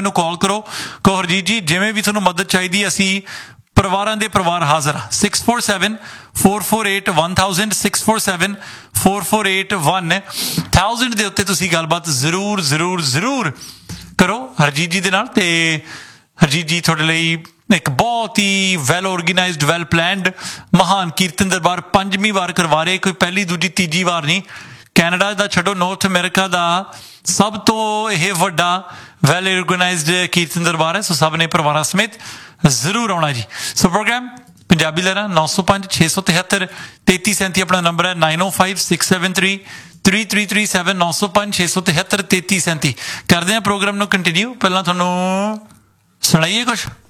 ਮੈਨੂੰ ਕਾਲ ਕਰੋ, ਕਹੋ ਹਰਜੀਤ ਜੀ ਜਿਵੇਂ ਵੀ ਤੁਹਾਨੂੰ ਮਦਦ ਚਾਹੀਦੀ ਅਸੀਂ ਪਰਿਵਾਰਾਂ ਦੇ ਪਰਿਵਾਰ ਹਾਜ਼ਰ 647-448-1000 647-448-1000 ਦੇ ਉੱਤੇ ਤੁਸੀਂ ਗੱਲਬਾਤ ਜ਼ਰੂਰ ਜ਼ਰੂਰ ਜ਼ਰੂਰ ਕਰੋ ਹਰਜੀਤ ਜੀ ਦੇ ਨਾਲ। ਤੇ ਹਰਜੀਤ ਜੀ ਤੁਹਾਡੇ ਲਈ ਇੱਕ ਬਹੁਤ ਹੀ ਵੈਲ ਔਰਗੇਨਾਈਜ਼ਡ ਵੈਲ ਪਲੈਨਡ ਮਹਾਨ ਕੀਰਤਨ ਦਰਬਾਰ 5ਵੀਂ ਵਾਰ ਕਰਵਾ ਰਹੇ, ਕੋਈ ਪਹਿਲੀ ਦੂਜੀ ਤੀਜੀ ਵਾਰ ਨਹੀਂ। ਕੈਨੇਡਾ ਦਾ ਛੱਡੋ, ਨਾਰਥ ਅਮਰੀਕਾ ਦਾ ਸਭ ਤੋਂ ਇਹ ਵੱਡਾ ਵੈਲ ਔਰਗੇਨਾਈਜ਼ਡ ਕੀਰਤਨ ਦਰਬਾਰ ਹੈ। ਸੋ ਸਭ ਨੇ ਪਰਿਵਾਰਾਂ ਸਮੇਤ ਜ਼ਰੂਰ ਆਉਣਾ ਜੀ। ਸੋ ਪ੍ਰੋਗਰਾਮ ਪੰਜਾਬੀ ਲਹਿਰਾਂ 905-673-3337 ਆਪਣਾ ਨੰਬਰ ਹੈ, 9056733337 905-673-3337। ਕਰਦੇ ਹਾਂ ਪ੍ਰੋਗਰਾਮ ਨੂੰ ਕੰਟੀਨਿਊ। ਪਹਿਲਾਂ ਤੁਹਾਨੂੰ ਸੁਣਾਈਏ ਕੁਛ।